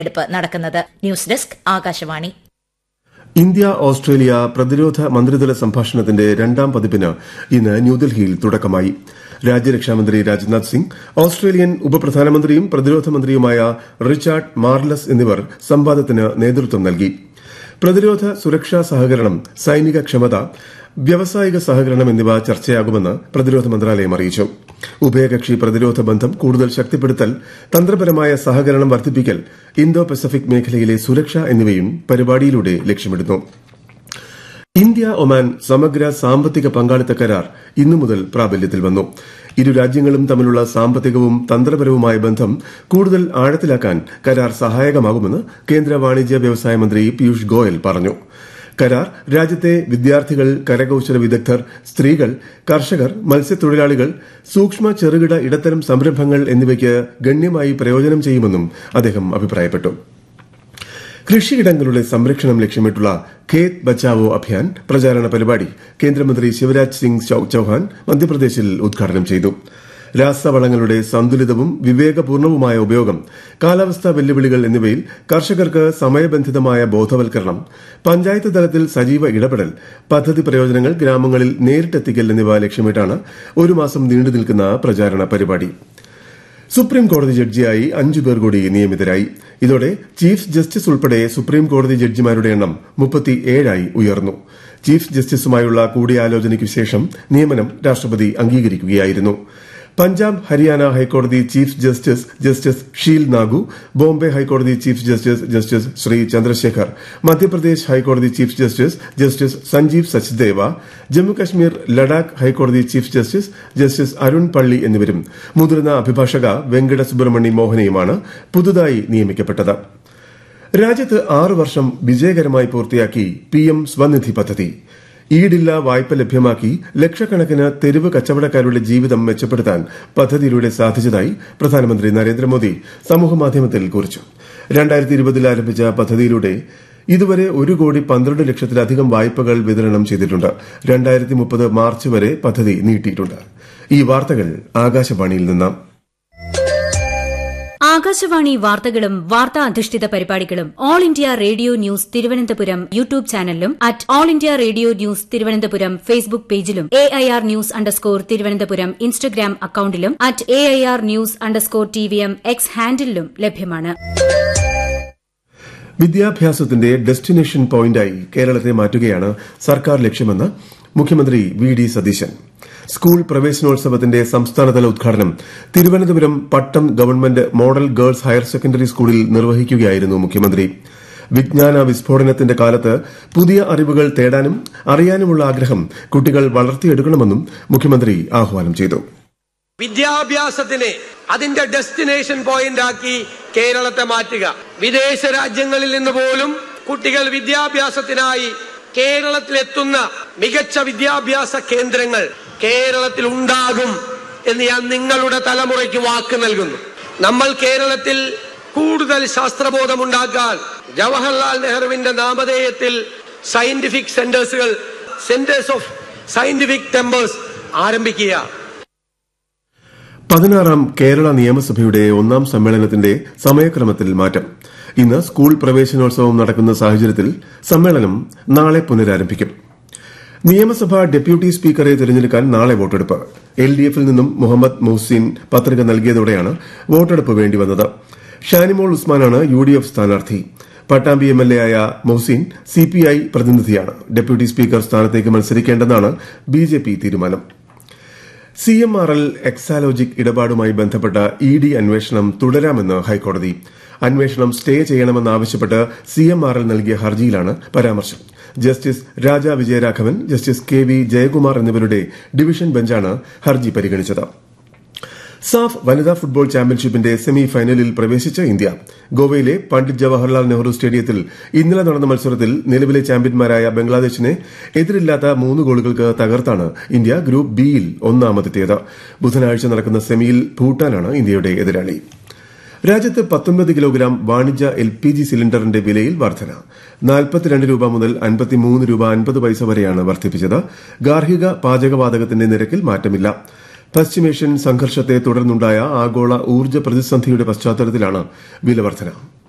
എടുപ്പ് നടക്കുന്നത്. News desk Akashvani. India Australia പ്രതിരോധ മന്ത്രിതല സംഭാഷണത്തിന്റെ രണ്ടാം പതിപ്പിന് ഇന്ന് ന്യൂഡൽഹിയിൽ തുടക്കമായി. രാജ്യരക്ഷാമന്ത്രി രാജ്നാഥ് സിംഗ്, ഓസ്ട്രേലിയൻ ഉപപ്രധാനമന്ത്രിയും പ്രതിരോധ മന്ത്രിയുമായ റിച്ചാർഡ് മാർലസ് എന്നിവർ സംവാദത്തിന് നേതൃത്വം നൽകി. പ്രതിരോധ സുരക്ഷാ സഹകരണം, സൈനിക ക്ഷമത, വ്യാവസായിക സഹകരണം എന്നിവ ചർച്ചയാകുമെന്ന് പ്രതിരോധ മന്ത്രാലയം അറിയിച്ചു. ഉഭയകക്ഷി പ്രതിരോധ ബന്ധം കൂടുതൽ ശക്തിപ്പെടുത്തൽ, തന്ത്രപരമായ സഹകരണം വർദ്ധിപ്പിക്കൽ, ഇന്തോ പസഫിക് മേഖലയിലെ സുരക്ഷ എന്നിവയും പരിപാടിയിലൂടെ ലക്ഷ്യമിടുന്നു. ഇന്ത്യ ഒമാൻ സമഗ്ര സാമ്പത്തിക പങ്കാളിത്ത കരാർ ഇന്നു മുതൽ പ്രാബല്യത്തിൽ വന്നു. ഇരു രാജ്യങ്ങളും തമ്മിലുള്ള സാമ്പത്തികവും തന്ത്രപരവുമായ ബന്ധം കൂടുതൽ ആഴത്തിലാക്കാൻ കരാർ സഹായകമാകുമെന്ന് കേന്ദ്ര വാണിജ്യ വ്യവസായ മന്ത്രി പീയൂഷ് ഗോയൽ പറഞ്ഞു. കരാർ രാജ്യത്തെ വിദ്യാർത്ഥികൾ, കരകൌശല വിദഗ്ധർ, സ്ത്രീകൾ, കർഷകർ, മത്സ്യത്തൊഴിലാളികൾ, സൂക്ഷ്മ ചെറുകിട ഇടത്തരം സംരംഭങ്ങൾ എന്നിവയ്ക്ക് ഗണ്യമായി പ്രയോജനം ചെയ്യുമെന്നും അദ്ദേഹം അഭിപ്രായപ്പെട്ടു. കൃഷിയിടങ്ങളുടെ സംരക്ഷണം ലക്ഷ്യമിട്ടുള്ള ഖേത് ബച്ചാവോ അഭിയാൻ പ്രചാരണ പരിപാടി കേന്ദ്രമന്ത്രി ശിവരാജ് സിംഗ് ചൌഹാൻ മധ്യപ്രദേശിൽ ഉദ്ഘാടനം ചെയ്തു. രാസവളങ്ങളുടെ സന്തുലിതവും വിവേകപൂർണവുമായ ഉപയോഗം, കാലാവസ്ഥാ വെല്ലുവിളികൾ എന്നിവയിൽ കർഷകർക്ക് സമയബന്ധിതമായ ബോധവൽക്കരണം, പഞ്ചായത്ത് തലത്തിൽ സജീവ ഇടപെടൽ, പദ്ധതി പ്രയോജനങ്ങൾ ഗ്രാമങ്ങളിൽ നേരിട്ടെത്തിക്കൽ എന്നിവ ലക്ഷ്യമിട്ടാണ് ഒരു മാസം നീണ്ടു നിൽക്കുന്ന പ്രചാരണ പരിപാടി. സുപ്രീം കോടതി ജഡ്ജിയായി 5 പേർ കൂടി നിയമിതരായി. ഇതോടെ ചീഫ് ജസ്റ്റിസ് ഉൾപ്പെടെ സുപ്രീം കോടതി ജഡ്ജിമാരുടെ എണ്ണം 37 ഉയർന്നു. ചീഫ് ജസ്റ്റിസുമായുള്ള കൂടിയാലോചനയ്ക്കു ശേഷം നിയമനം രാഷ്ട്രപതി അംഗീകരിക്കുകയായിരുന്നു. പഞ്ചാബ് ഹരിയാന ഹൈക്കോടതി chief justice justice she'll Nagu, Bombay ഹൈക്കോടതി chief justice justice Shri Chandrasekhar, Madhya Pradesh ഹൈക്കോടതി chief justice justice Sanjeev Sachdeva, Jammu Kashmir Ladakh ഹൈക്കോടതി ചീഫ് ജസ്റ്റിസ് ജസ്റ്റിസ് അരുൺ പള്ളി എന്നിവരും മുതിർന്ന അഭിഭാഷക വെങ്കട സുബ്രഹ്മണ്യ മോഹനയുമാണ് പുതുതായി നിയമിക്കപ്പെട്ടത്. രാജ്യത്ത് 6 വർഷം വിജയകരമായി പൂർത്തിയാക്കി പിഎം സ്വനിധി പദ്ധതി. ഈടില്ല വായ്പ ലഭ്യമാക്കി ലക്ഷക്കണക്കിന് തെരുവ് കച്ചവടക്കാരുടെ ജീവിതം മെച്ചപ്പെടുത്താൻ പദ്ധതിയിലൂടെ സാധിച്ചതായി പ്രധാനമന്ത്രി നരേന്ദ്രമോദി സമൂഹമാധ്യമത്തിൽ കുറിച്ചു. 2020 ആരംഭിച്ച പദ്ധതിയിലൂടെ ഇതുവരെ 1,12,00,000-ലധികം വായ്പകൾ വിതരണം ചെയ്തിട്ടുണ്ട്. 2030 മാർച്ച് വരെ പദ്ധതി നീട്ടിയിട്ടുണ്ട്. ഈ വാർത്തകൾ ആകാശവാണിയിൽ നിന്ന്. ആകാശവാണി വാർത്തകളും വാർത്താ അധിഷ്ഠിത പരിപാടികളും all India radio news Thiruvananthapuram YouTube ചാനലിലും at all India radio news Thiruvananthapuram Facebook പേജിലും AIR ന്യൂസ് _ ഇൻസ്റ്റഗ്രാം അക്കൌണ്ടിലും at AIR news _ TVM X ഹാൻഡിലും ലഭ്യമാണ്. വിദ്യാഭ്യാസത്തിന്റെ ഡെസ്റ്റിനേഷൻ പോയിന്റായി കേരളത്തെ മാറ്റുകയാണ് സർക്കാർ ലക്ഷ്യമെന്ന് മുഖ്യമന്ത്രി വി.ഡി. സതീശൻ. സ്കൂൾ പ്രവേശനോത്സവത്തിന്റെ സംസ്ഥാനതല ഉദ്ഘാടനം തിരുവനന്തപുരം പട്ടം government model girls higher secondary സ്കൂളിൽ നിർവഹിക്കുകയായിരുന്നു മുഖ്യമന്ത്രി. വിജ്ഞാന വിസ്ഫോടനത്തിന്റെ കാലത്ത് പുതിയ അറിവുകൾ തേടാനും അറിയാനുമുള്ള ആഗ്രഹം കുട്ടികൾ വളർത്തിയെടുക്കണമെന്നും മുഖ്യമന്ത്രി ആഹ്വാനം ചെയ്തു. വിദ്യാഭ്യാസത്തിനെ അതിന്റെ ഡെസ്റ്റിനേഷൻ പോയിന്റ് ആക്കി കേരളത്തെ മാറ്റുക. വിദേശ രാജ്യങ്ങളിൽ നിന്ന് പോലും കുട്ടികൾ വിദ്യാഭ്യാസത്തിനായി കേരളത്തിലെത്തുന്ന മികച്ച വിദ്യാഭ്യാസ കേന്ദ്രങ്ങൾ കേരളത്തിൽ ഉണ്ടാകും എന്ന് ഞാൻ നിങ്ങളുടെ തലമുറയ്ക്ക് വാക്ക് നൽകുന്നു. നമ്മൾ കേരളത്തിൽ കൂടുതൽ ശാസ്ത്രബോധമുണ്ടാക്കാൻ ജവഹർലാൽ നെഹ്റുവിന്റെ നാമധേയത്തിൽ scientific centres of scientific tempers ആരംഭിക്കുക. 16ാം കേരള നിയമസഭയുടെ 1ാം സമ്മേളനത്തിന്റെ സമയക്രമത്തിൽ മാറ്റം. ഇന്ന് സ്കൂൾ പ്രവേശനോത്സവം നടക്കുന്ന സാഹചര്യത്തിൽ സമ്മേളനം നാളെ പുനരാരംഭിക്കും. നിയമസഭാ ഡെപ്യൂട്ടി സ്പീക്കറെ തിരഞ്ഞെടുക്കാൻ നാളെ വോട്ടെടുപ്പ്. LDFൽ നിന്നും മുഹമ്മദ് മൊഹ്സിൻ പത്രിക നൽകിയതോടെയാണ് വോട്ടെടുപ്പ് വേണ്ടിവന്നത്. ഷാനിമോൾ ഉസ്മാനാണ് UDF സ്ഥാനാർത്ഥി. പട്ടാമ്പി MLA ആയ മൊഹ്സിൻ CPI പ്രതിനിധിയാണ്. ഡെപ്യൂട്ടി സ്പീക്കർ സ്ഥാനത്തേക്ക് മത്സരിക്കേണ്ടെന്നാണ് BJP തീരുമാനം. CMRL എക്സാലോജിക് ഇടപാടുമായി ബന്ധപ്പെട്ട ED അന്വേഷണം തുടരാമെന്ന് ഹൈക്കോടതി. അന്വേഷണം സ്റ്റേ ചെയ്യണമെന്നാവശ്യപ്പെട്ട് CMRL നൽകിയ ഹർജിയിലാണ് പരാമർശം. ജസ്റ്റിസ് രാജ വിജയരാഘവൻ, ജസ്റ്റിസ് KV ജയകുമാർ എന്നിവരുടെ ഡിവിഷൻ ബെഞ്ചാണ് ഹർജി പരിഗണിച്ചത്. സാഫ് വനിതാ ഫുട്ബോൾ ചാമ്പ്യൻഷിപ്പിന്റെ സെമി ഫൈനലിൽ പ്രവേശിച്ച ഇന്ത്യ ഗോവയിലെ പണ്ഡിറ്റ് ജവഹർലാൽ നെഹ്റു സ്റ്റേഡിയത്തിൽ ഇന്നലെ നടന്ന മത്സരത്തിൽ നിലവിലെ ചാമ്പ്യന്മാരായ ബംഗ്ലാദേശിനെ എതിരില്ലാത്ത 3 ഗോളുകൾക്ക് തകർത്താണ് ഇന്ത്യ ഗ്രൂപ്പ് ബിയിൽ ഒന്നാമതെത്തിയത്. ബുധനാഴ്ച നടക്കുന്ന സെമിയിൽ ഭൂട്ടാനാണ് ഇന്ത്യയുടെ എതിരാളി. രാജ്യത്ത് 19 കിലോഗ്രാം വാണിജ്യ LPG സിലിണ്ടറിന്റെ വിലയിൽ വർധന. 42 രൂപ മുതൽ 53 രൂപ 50 പൈസ വരെയാണ് വർദ്ധിപ്പിച്ചത്. ഗാർഹിക പാചകവാതകത്തിന്റെ നിരക്കിൽ മാറ്റമില്ല. പശ്ചിമേഷ്യൻ സംഘർഷത്തെ തുടർന്നുണ്ടായ ആഗോള ഊർജ്ജ പ്രതിസന്ധിയുടെ പശ്ചാത്തലത്തിലാണ് വില വർധന.